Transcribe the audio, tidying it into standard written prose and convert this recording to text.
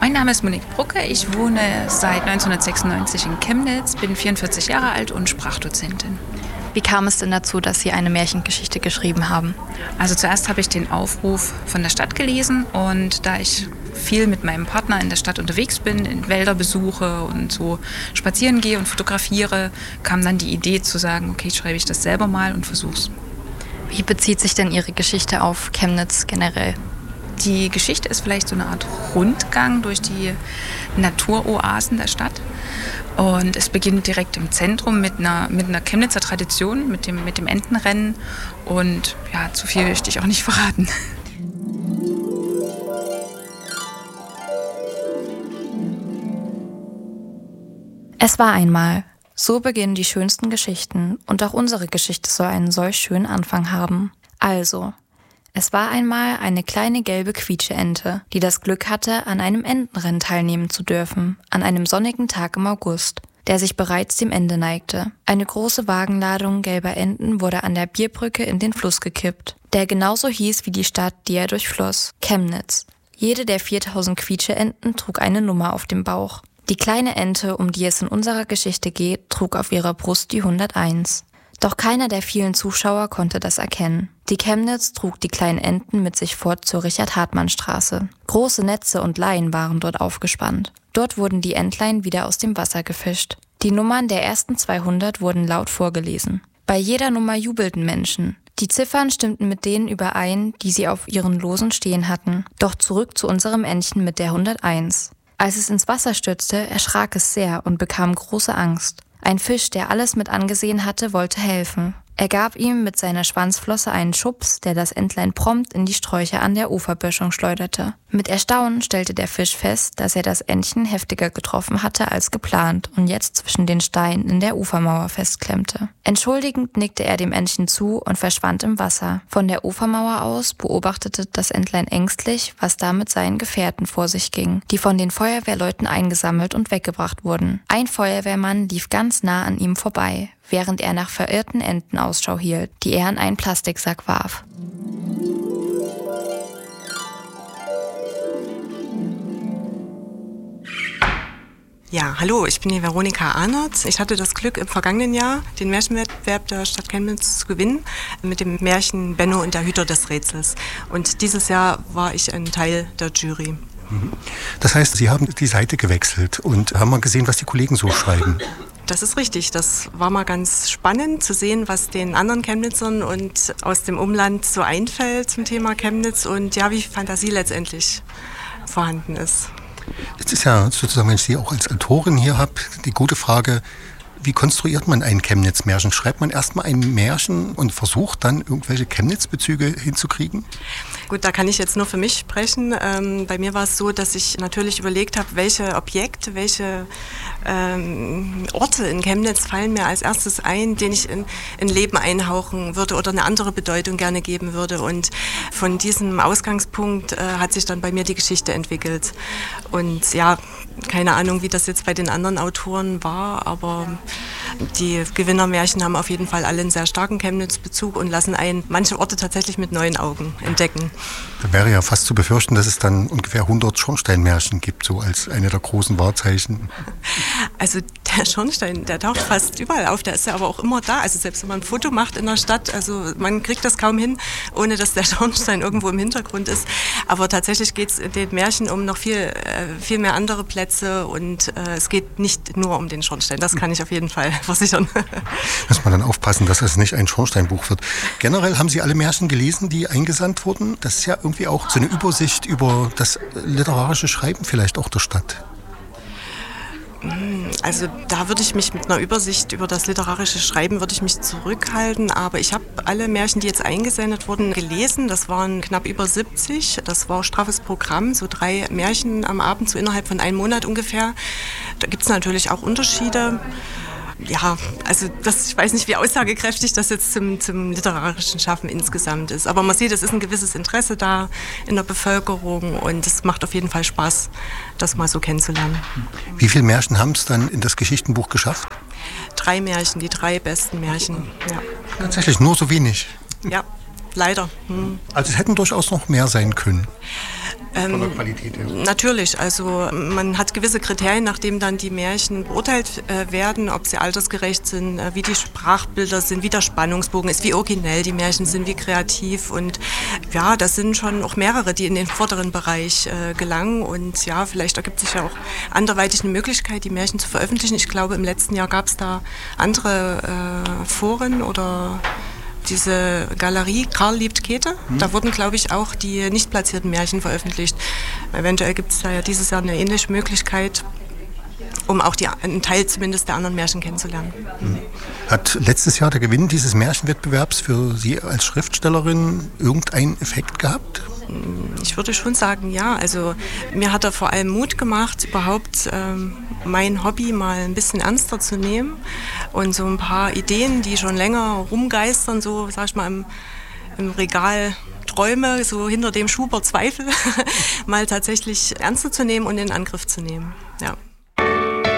Mein Name ist Monique Brucke, ich wohne seit 1996 in Chemnitz, bin 44 Jahre alt und Sprachdozentin. Wie kam es denn dazu, dass Sie eine Märchengeschichte geschrieben haben? Also zuerst habe ich den Aufruf von der Stadt gelesen und da ich viel mit meinem Partner in der Stadt unterwegs bin, in Wälder besuche und so spazieren gehe und fotografiere, kam dann die Idee zu sagen, okay, schreibe ich das selber mal und versuch's. Wie bezieht sich denn Ihre Geschichte auf Chemnitz generell? Die Geschichte ist vielleicht so eine Art Rundgang durch die Naturoasen der Stadt. Und es beginnt direkt im Zentrum mit einer Chemnitzer Tradition, mit dem Entenrennen. Und ja, zu viel möchte ich auch nicht verraten. Es war einmal. So beginnen die schönsten Geschichten. Und auch unsere Geschichte soll einen solch schönen Anfang haben. Also, es war einmal eine kleine gelbe Quietscheente, die das Glück hatte, an einem Entenrennen teilnehmen zu dürfen, an einem sonnigen Tag im August, der sich bereits dem Ende neigte. Eine große Wagenladung gelber Enten wurde an der Bierbrücke in den Fluss gekippt, der genauso hieß wie die Stadt, die er durchfloss, Chemnitz. Jede der 4000 Quietscheenten trug eine Nummer auf dem Bauch. Die kleine Ente, um die es in unserer Geschichte geht, trug auf ihrer Brust die 101. Doch keiner der vielen Zuschauer konnte das erkennen. Die Chemnitz trug die kleinen Enten mit sich fort zur Richard-Hartmann-Straße. Große Netze und Leinen waren dort aufgespannt. Dort wurden die Entlein wieder aus dem Wasser gefischt. Die Nummern der ersten 200 wurden laut vorgelesen. Bei jeder Nummer jubelten Menschen. Die Ziffern stimmten mit denen überein, die sie auf ihren Losen stehen hatten. Doch zurück zu unserem Entchen mit der 101. Als es ins Wasser stürzte, erschrak es sehr und bekam große Angst. Ein Fisch, der alles mit angesehen hatte, wollte helfen. Er gab ihm mit seiner Schwanzflosse einen Schubs, der das Entlein prompt in die Sträucher an der Uferböschung schleuderte. Mit Erstaunen stellte der Fisch fest, dass er das Entchen heftiger getroffen hatte als geplant und jetzt zwischen den Steinen in der Ufermauer festklemmte. Entschuldigend nickte er dem Entchen zu und verschwand im Wasser. Von der Ufermauer aus beobachtete das Entlein ängstlich, was da mit seinen Gefährten vor sich ging, die von den Feuerwehrleuten eingesammelt und weggebracht wurden. Ein Feuerwehrmann lief ganz nah an ihm vorbei, während er nach verirrten Enten Ausschau hielt, die er in einen Plastiksack warf. Ja, hallo, ich bin die Veronika Arnold. Ich hatte das Glück, im vergangenen Jahr den Märchenwettbewerb der Stadt Chemnitz zu gewinnen mit dem Märchen Benno und der Hüter des Rätsels. Und dieses Jahr war ich ein Teil der Jury. Das heißt, Sie haben die Seite gewechselt und haben mal gesehen, was die Kollegen so schreiben. Das ist richtig. Das war mal ganz spannend zu sehen, was den anderen Chemnitzern und aus dem Umland so einfällt zum Thema Chemnitz und ja, wie Fantasie letztendlich vorhanden ist. Jetzt ist ja sozusagen, wenn ich Sie auch als Autorin hier habe, die gute Frage, wie konstruiert man ein Chemnitz-Märchen? Schreibt man erstmal ein Märchen und versucht dann irgendwelche Chemnitz-Bezüge hinzukriegen? Gut, da kann ich jetzt nur für mich sprechen. Bei mir war es so, dass ich natürlich überlegt habe, welche Objekte, welche Orte in Chemnitz fallen mir als erstes ein, denen ich in Leben einhauchen würde oder eine andere Bedeutung gerne geben würde. Und von diesem Ausgangspunkt hat sich dann bei mir die Geschichte entwickelt. Und ja, keine Ahnung, wie das jetzt bei den anderen Autoren war, aber die Gewinnermärchen haben auf jeden Fall alle einen sehr starken Chemnitz-Bezug und lassen einen manche Orte tatsächlich mit neuen Augen entdecken. Da wäre ja fast zu befürchten, dass es dann ungefähr 100 Schornsteinmärchen gibt, so als eine der großen Wahrzeichen. Also der Schornstein, der taucht fast überall auf, der ist ja aber auch immer da. Also selbst wenn man ein Foto macht in der Stadt, also man kriegt das kaum hin, ohne dass der Schornstein irgendwo im Hintergrund ist. Aber tatsächlich geht es in den Märchen um noch viel mehr andere Plätze und es geht nicht nur um den Schornstein. Das kann ich auf jeden Fall versichern. Muss man dann aufpassen, dass es nicht ein Schornsteinbuch wird. Generell haben Sie alle Märchen gelesen, die eingesandt wurden. Das ist ja irgendwie auch so eine Übersicht über das literarische Schreiben vielleicht auch der Stadt. Also da würde ich mich mit einer Übersicht über das literarische Schreiben würde ich mich zurückhalten, aber ich habe alle Märchen, die jetzt eingesendet wurden, gelesen. Das waren knapp über 70. Das war straffes Programm, so 3 Märchen am Abend, so innerhalb von einem Monat ungefähr. Da gibt es natürlich auch Unterschiede. Ja, also ich weiß nicht, wie aussagekräftig das jetzt zum literarischen Schaffen insgesamt ist. Aber man sieht, es ist ein gewisses Interesse da in der Bevölkerung und es macht auf jeden Fall Spaß, das mal so kennenzulernen. Wie viele Märchen haben es dann in das Geschichtenbuch geschafft? 3 Märchen, die 3 besten Märchen. Ja. Tatsächlich nur so wenig? Ja, leider. Also es hätten durchaus noch mehr sein können. Von der Qualität her. Natürlich, also man hat gewisse Kriterien, nachdem dann die Märchen beurteilt werden, ob sie altersgerecht sind, wie die Sprachbilder sind, wie der Spannungsbogen ist, wie originell die Märchen sind, wie kreativ. Und ja, das sind schon auch mehrere, die in den vorderen Bereich gelangen. Und ja, vielleicht ergibt sich ja auch anderweitig eine Möglichkeit, die Märchen zu veröffentlichen. Ich glaube, im letzten Jahr gab es da andere Foren oder diese Galerie Karl liebt Käthe. Da wurden, glaube ich, auch die nicht platzierten Märchen veröffentlicht. Eventuell gibt es da ja dieses Jahr eine ähnliche Möglichkeit, um auch einen Teil zumindest der anderen Märchen kennenzulernen. Hat letztes Jahr der Gewinn dieses Märchenwettbewerbs für Sie als Schriftstellerin irgendeinen Effekt gehabt? Ich würde schon sagen, ja. Also mir hat er vor allem Mut gemacht, überhaupt mein Hobby mal ein bisschen ernster zu nehmen und so ein paar Ideen, die schon länger rumgeistern, so sag ich mal im Regal Träume, so hinter dem Schubert Zweifel, mal tatsächlich ernster zu nehmen und in Angriff zu nehmen. Ja.